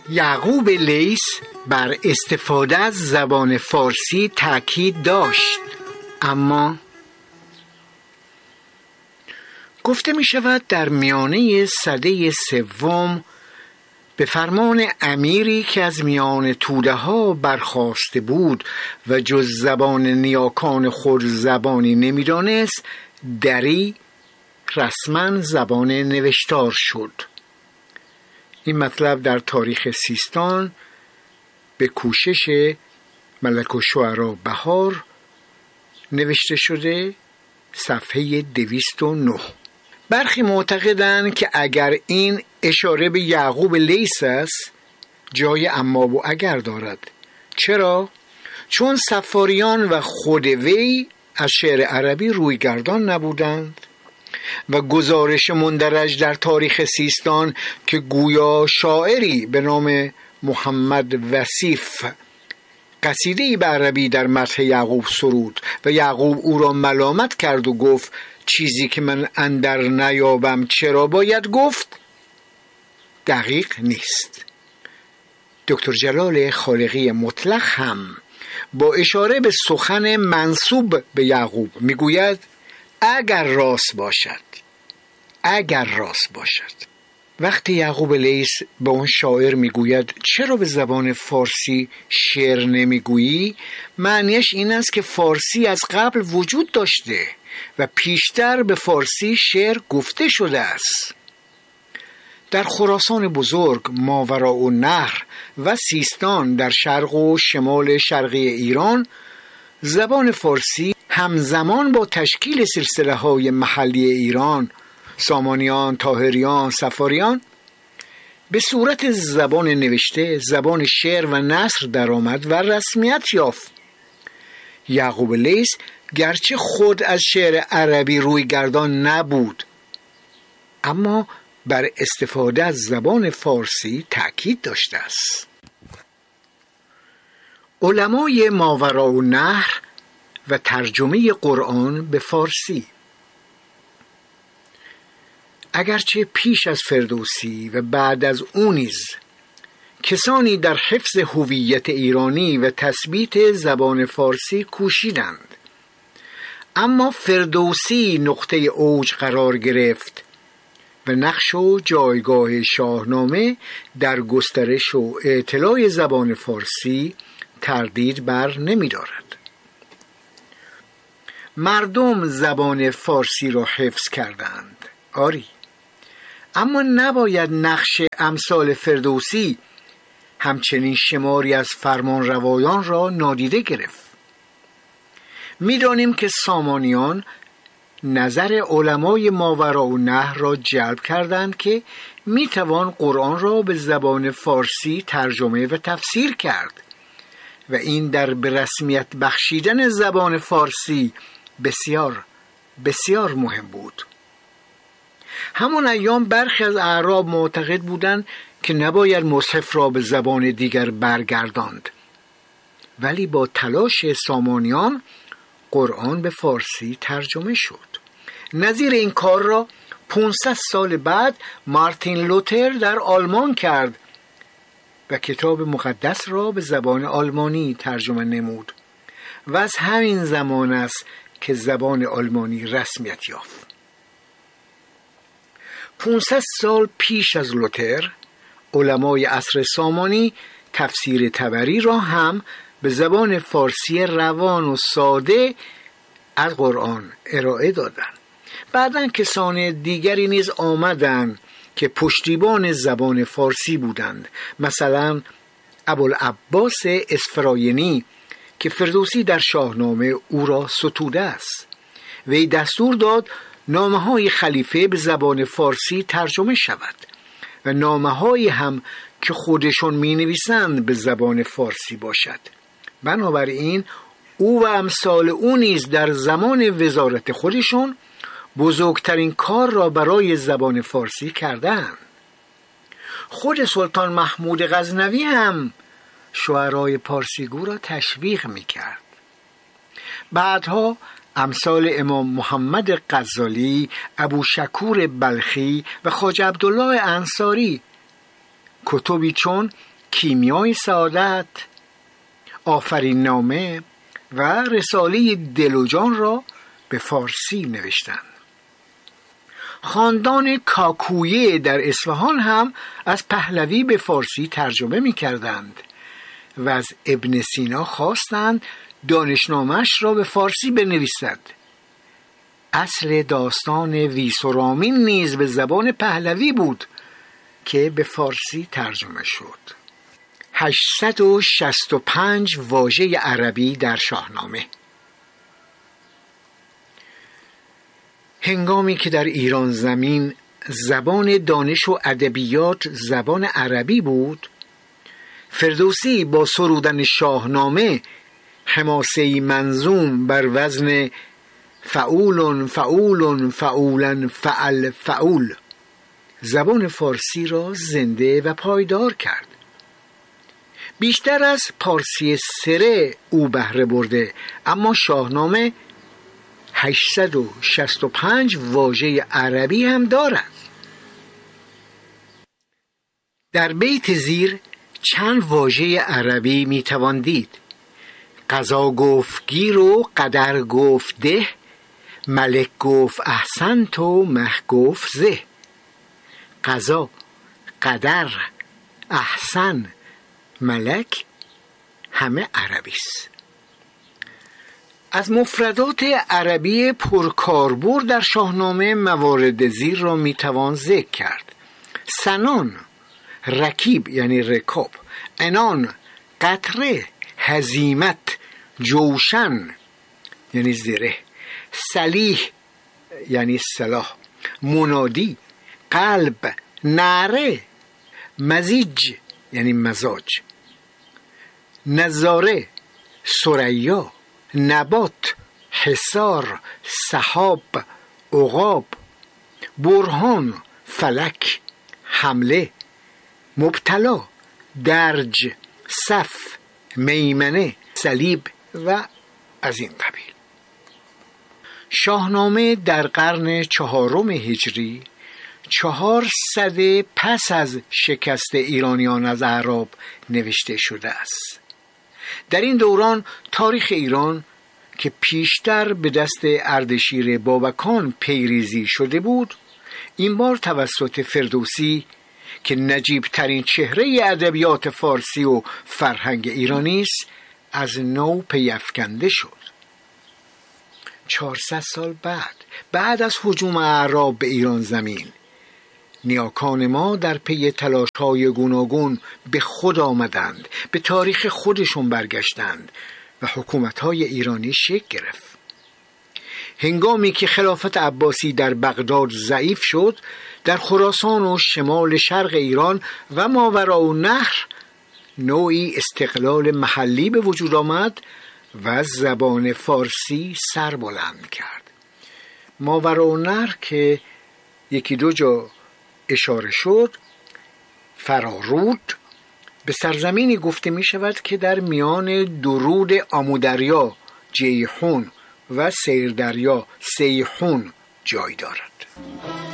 یعقوب لیث بر استفاده از زبان فارسی تاکید داشت، اما گفته می شود در میانه سده سوم به فرمان امیری که از میان توده ها برخاسته بود و جز زبان نیاکان خود زبانی نمی دانست، دری رسما زبان نوشتار شد. این مطلب در تاریخ سیستان به کوشش ملک الشعراء بهار نوشته شده، صفحه 209. برخی معتقدند که اگر این اشاره به یعقوب لیث است، جای اما و اگر دارد. چرا؟ چون صفاریان و خود وی از شعر عربی رویگردان نبودند و گزارش مندرج در تاریخ سیستان که گویا شاعری به نام محمد وصیف قصیده‌ای به عربی در مدح یعقوب سرود و یعقوب او را ملامت کرد و گفت چیزی که من اندر نیابم چرا باید گفت، دقیق نیست. دکتر جلال خالقی مطلق هم با اشاره به سخن منسوب به یعقوب میگوید اگر راست باشد. وقتی یعقوب لیث به اون شاعر میگوید چرا به زبان فارسی شعر نمیگویی، معنیش این است که فارسی از قبل وجود داشته و پیشتر به فارسی شعر گفته شده است. در خراسان بزرگ، ماوراءالنهر و سیستان در شرق و شمال شرقی ایران، زبان فارسی همزمان با تشکیل سلسله‌های محلی ایران، سامانیان، طاهریان، صفاریان، به صورت زبان نوشته، زبان شعر و نثر درآمد و رسمیت یافت. یعقوب لیث گرچه خود از شعر عربی رویگردان نبود، اما بر استفاده از زبان فارسی تأکید داشته است. علمای ماوراءالنهر و ترجمه قرآن به فارسی، اگرچه پیش از فردوسی و بعد از اون نیز کسانی در حفظ هویت ایرانی و تثبیت زبان فارسی کوشیدند، اما فردوسی نقطه اوج قرار گرفت و نقش و جایگاه شاهنامه در گسترش و اعتلاء زبان فارسی تردید بر نمی دارد. مردم زبان فارسی را حفظ کردند، آری، اما نباید نقش امثال فردوسی همچنین شماری از فرمان روایان را نادیده گرفت. می‌دانیم که سامانیان نظر علمای ماوراءالنهر را جلب کردند که میتوان قرآن را به زبان فارسی ترجمه و تفسیر کرد و این در به رسمیت بخشیدن زبان فارسی بسیار بسیار مهم بود. همون ایام برخی از اعراب معتقد بودند که نباید مصحف را به زبان دیگر برگرداند، ولی با تلاش سامانیان قرآن به فارسی ترجمه شد. نظیر این کار را 500 سال بعد مارتین لوتر در آلمان کرد و کتاب مقدس را به زبان آلمانی ترجمه نمود و از همین زمان است که زبان آلمانی رسمیت یافت. 500 سال پیش از لوتر علمای عصر سامانی تفسیر طبری را هم به زبان فارسی روان و ساده از قرآن ارائه دادند. بعداً کسان دیگری نیز آمدند که پشتیبان زبان فارسی بودند، مثلا ابوالعباس اسفراینی که فردوسی در شاهنامه او را ستوده است. وی دستور داد نامه‌های خلیفه به زبان فارسی ترجمه شود و نامه‌هایی هم که خودشون می‌نویسند به زبان فارسی باشد. بنابراین او و امثال او نیز در زمان وزارت خودشون بزرگترین کار را برای زبان فارسی کردند. خود سلطان محمود غزنوی هم شعرای پارسیگو را تشویق می‌کرد. بعدها امثال امام محمد غزالی، ابوشکور بلخی و خواجه عبدالله انصاری کتبی چون کیمیای سعادت، آفرین نامه و رساله دل و جان را به فارسی نوشتند. خاندان کاکویه در اصفهان هم از پهلوی به فارسی ترجمه می کردند و از ابن سینا خواستند دانشنامش را به فارسی بنویسد. اصل داستان ویسورامین نیز به زبان پهلوی بود که به فارسی ترجمه شد. 865 واژه عربی در شاهنامه. هنگامی که در ایران زمین زبان دانش و ادبیات زبان عربی بود، فردوسی با سرودن شاهنامه حماسه‌ای منظوم بر وزن فعول فعول فعولا فعل فعول زبان فارسی را زنده و پایدار کرد. بیشتر از پارسی سره او بهره برده، اما شاهنامه 865 واژه عربی هم دارد. در بیت زیر چند واژه عربی میتوان دید. قضا گفت گیر و قدر گفت ده، ملک گفت احسنت و مه گفت زه. قضا، قدر، احسن، ملک همه عربی است. از مفردات عربی پرکاربرد در شاهنامه موارد زیر را میتوان ذکر کرد. سنان، رکیب یعنی رکاب، عنان، قطره، هزیمت، جوشن یعنی زره، سلیح یعنی سلاح، منادی، قلب، نعره، مزیج یعنی مزاج، نظاره، ثریا، نبات، حصار، سحاب، عقاب، برهان، فلک، حمله، مبتلا، درج، صف، میمنه، صلیب و از این قبیل. شاهنامه در قرن 4 هجری 400 پس از شکست ایرانیان از اعراب نوشته شده است. در این دوران تاریخ ایران که پیشتر به دست اردشیر بابکان پیریزی شده بود، این بار توسط فردوسی که نجیب ترین چهره ادبیات فارسی و فرهنگ ایرانی است از نو پیافکنده شد. 400 سال بعد از هجوم اعراب به ایران زمین، نیاکان ما در پی تلاش‌های گوناگون به خود آمدند، به تاریخ خودشون برگشتند و حکومت‌های ایرانی شکل گرفت. هنگامی که خلافت عباسی در بغداد ضعیف شد، در خراسان و شمال شرق ایران و ماوراءالنهر نوعی استقلال محلی به وجود آمد و زبان فارسی سر بلند کرد. ماوراءالنهر که یکی دو جا اشاره شد، فرارود، به سرزمینی گفته می شود که در میان درود آمودریا جیحون و سیردریا سیحون جای دارد.